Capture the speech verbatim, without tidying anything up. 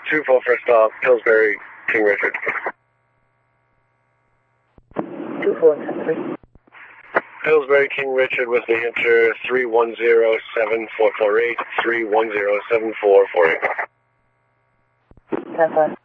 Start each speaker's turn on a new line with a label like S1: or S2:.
S1: two four first stop, Pillsbury, King Richard.
S2: two four ten three.
S1: Pillsbury, King Richard with New Hampshire, three one zero seven four four eight, three one zero seven four four eight.
S2: ten five.